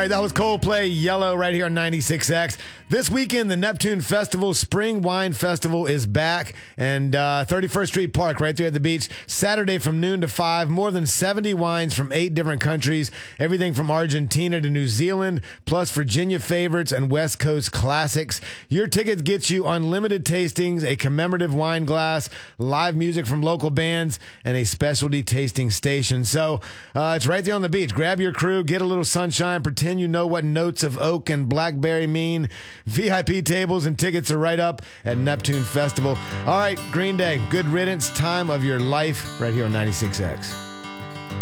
right, that was Coldplay, Yellow, right here on 96X. This weekend, the Neptune Festival, Spring Wine Festival, is back. And 31st Street Park, right there at the beach. Saturday from noon to 5. More than 70 wines from 8 different countries. Everything from Argentina to New Zealand, plus Virginia favorites and West Coast classics. Your tickets get you unlimited tastings, a commemorative wine glass, live music from local bands, and a specialty tasting station. So it's right there on the beach. Grab your crew, get a little sunshine, pretend you know what notes of oak and blackberry mean. VIP tables and tickets are right up at Neptune Festival. All right, Green Day, good riddance, time of your life, right here on 96X.